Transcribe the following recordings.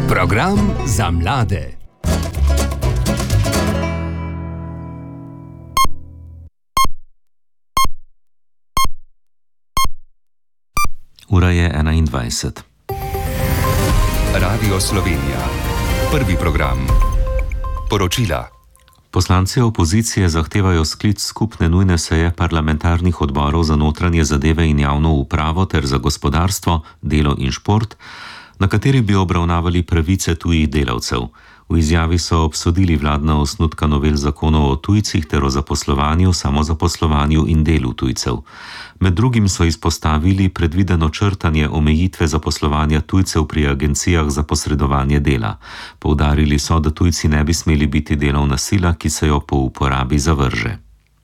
Program za mlade. Ura je 21. Radio Slovenija. Prvi program. Poročila. Poslanci opozicije zahtevajo sklic skupne nujne seje parlamentarnih odborov za notranje zadeve in javno upravo ter za gospodarstvo, delo in šport, na kateri bi obravnavali pravice tujih delavcev. V izjavi so obsodili vladna osnutka novel zakonov o tujcih ter o zaposlovanju, samozaposlovanju in delu tujcev. Med drugim so izpostavili predvideno črtanje omejitve zaposlovanja tujcev pri agencijah za posredovanje dela. Poudarili so, da tujci ne bi smeli biti delovna sila, ki se jo po uporabi zavrže.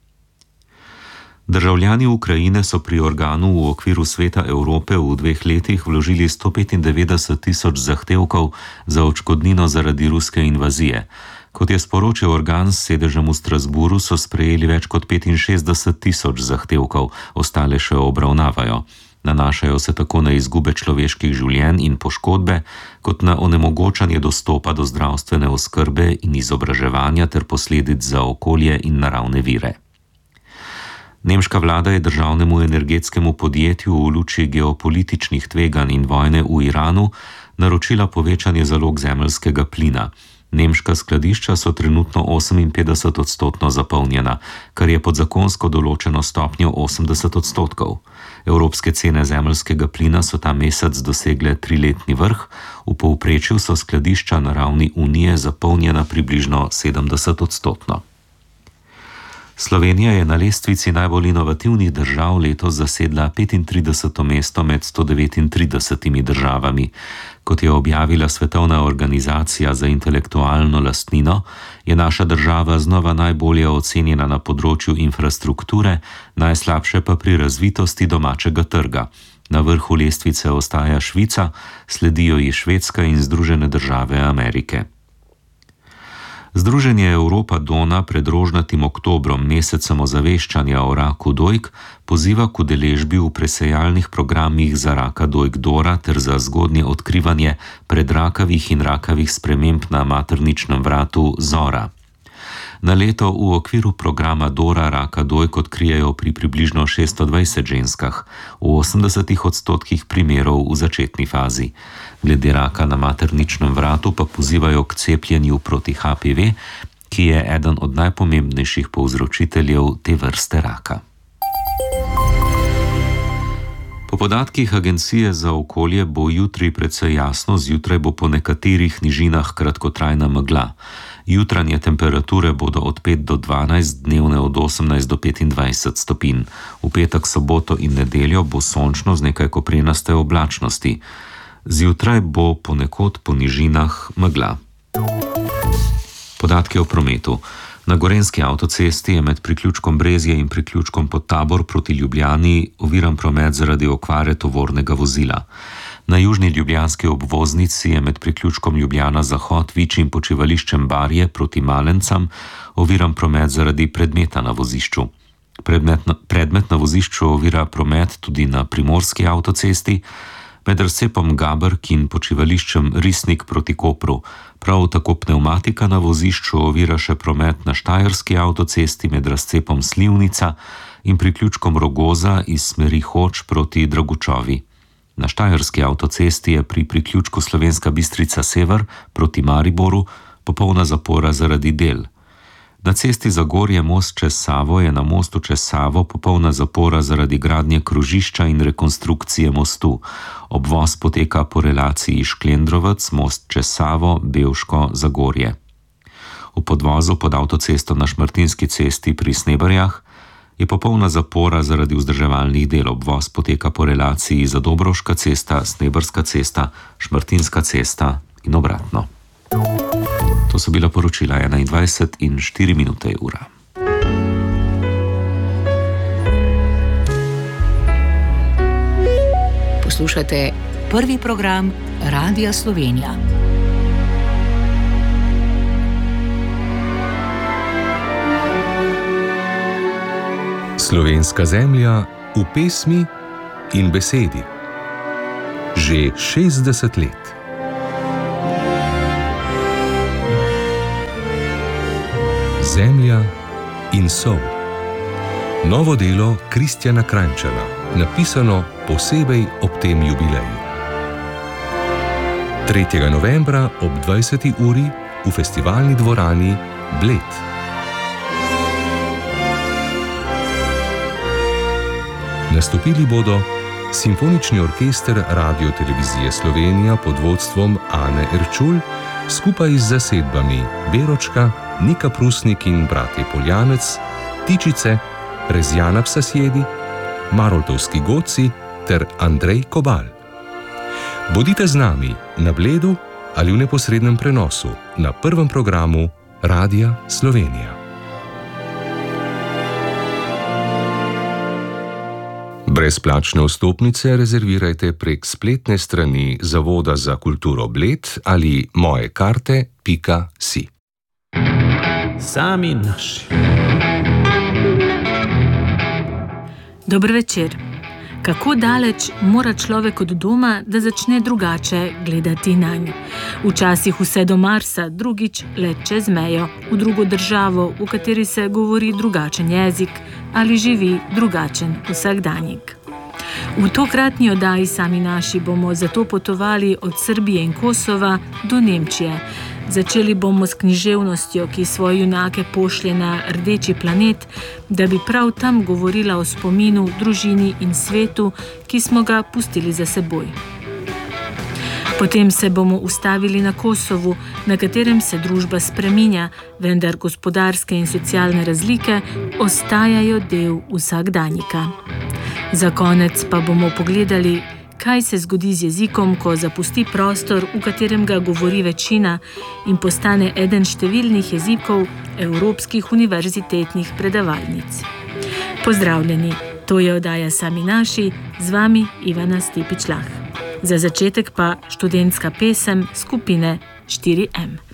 Državljani Ukrajine so pri organu v okviru Sveta Evrope v 2 letih vložili 195.000 zahtevkov za odškodnino zaradi ruske invazije. Kot je sporočil organ s sedežem v Strasburu, so sprejeli več kot 65.000 zahtevkov, ostale še obravnavajo. Nanašajo se tako na izgube človeških življenj in poškodbe, kot na onemogočanje dostopa do zdravstvene oskrbe in izobraževanja ter posledic za okolje in naravne vire. Nemška vlada je državnemu energetskemu podjetju v luči geopolitičnih tveganj in vojne v Iranu naročila povečanje zalog zemeljskega plina. Nemška skladišča so trenutno 58% zapolnjena, kar je pod zakonsko določeno stopnjo 80%. Evropske cene zemeljskega plina so ta mesec dosegle 3-letni vrh, v povprečju so skladišča na ravni Unije zapolnjena približno 70%. Slovenija je na lestvici najbolj inovativnih držav letos zasedla 35. mesto med 139 državami. Kot je objavila Svetovna organizacija za intelektualno lastnino, je naša država znova najbolje ocenjena na področju infrastrukture, najslabše pa pri razvitosti domačega trga. Na vrhu lestvice ostaja Švica, sledijo ji Švedska in Združene države Amerike. Združenje Europa Dona pred rožnatim oktobrom, mesecem ozaveščanja o raku dojk, poziva k udeležbi v presejalnih programih za raka dojk Dora ter za zgodnje odkrivanje predrakavih in rakavih sprememb na materničnem vratu Zora. Na leto v okviru programa Dora raka dojk odkrijejo pri približno 620 ženskah, v 80% primerov v začetni fazi. Glede raka na materničnem vratu pa pozivajo k cepljenju proti HPV, ki je eden od najpomembnejših povzročiteljev te vrste raka. Po podatkih Agencije za okolje bo jutri precej jasno, zjutraj bo po nekaterih nižinah kratkotrajna megla. Jutranje temperature bodo od 5 do 12, dnevne od 18 do 25 stopinj. V petek, soboto in nedeljo bo sončno z nekaj koprenaste oblačnosti. Zjutraj bo ponekod po nižinah megla. Podatki o prometu. Na Gorenjski avtocesti je med priključkom Brezje in priključkom Pod Tabor proti Ljubljani oviran promet zaradi okvare tovornega vozila. Na južni ljubljanski obvoznici je med priključkom Ljubljana Zahod, Vič in počivališčem Barje proti Malencam oviran promet zaradi predmeta na vozišču. Predmet na vozišču ovira promet tudi na primorski avtocesti, med razcepom Gabrk in počivališčem Risnik proti Kopru. Prav tako pnevmatika na vozišču ovira še promet na štajerski avtocesti med razcepom Slivnica in priključkom Rogoza iz smeri Hoč proti Dragučovi. Na štajerski avtocesti je pri priključku Slovenska Bistrica Sever proti Mariboru popolna zapora zaradi del. Na cesti Zagorje most čez Savo je na mostu čez Savo popolna zapora zaradi gradnje krožišča in rekonstrukcije mostu. Obvoz poteka po relaciji Šklendrovec, most čez Savo, Bevško, Zagorje. V podvozu pod avtocesto na Šmartinski cesti pri Sneberjah je popolna zapora zaradi vzdrževalnih del. Obvoz poteka po relaciji Zadobrovška cesta, Sneberska cesta, Šmartinska cesta in obratno. To so bila poročila 21 in 4 minute ura. Poslušate prvi program Radia Slovenija. Slovenska zemlja v pesmi in besedi. Že 60 let. Zemlja in sol. Novo delo Kristjana Kranjčana, napisano posebej ob tem jubileju. 3. novembra ob 20. uri v festivalni dvorani Bled. Nastopili bodo Simfonični orkester Radio-televizije Slovenija pod vodstvom Ane Erčul skupaj z zasedbami Beročka, Nika Prusnik in bratje Poljanec, Tičice, Rezjana Psasjedi, Maroltovski Goci ter Andrej Kobal. Bodite z nami na Bledu ali v neposrednem prenosu na prvem programu Radia Slovenija. Brezplačne vstopnice rezervirajte prek spletne strani Zavoda za kulturo Bled ali mojekarte.si. Sami naši. Dober večer. Kako daleč mora človek od doma, da začne drugače gledati nanj? Včasih vse do Marsa, drugič le čez mejo, v drugo državo, v kateri se govori drugačen jezik ali živi drugačen vsakdanjik. V tokratni oddaji Sami naši bomo zato potovali od Srbije in Kosova do Nemčije. Začeli bomo s književnostjo, ki svoje junake pošlje na rdeči planet, da bi prav tam govorila o spominu, družini in svetu, ki smo ga pustili za seboj. Potem se bomo ustavili na Kosovu, na katerem se družba spreminja, vendar gospodarske in socialne razlike ostajajo del vsakdanjika. Za konec pa bomo pogledali, kaj se zgodi z jezikom, ko zapusti prostor, v katerem ga govori večina in postane eden številnih jezikov evropskih univerzitetnih predavalnic. Pozdravljeni, to je oddaja Sami naši, z vami Ivana Stepič-Lah. Za začetek pa študentska pesem skupine 4M.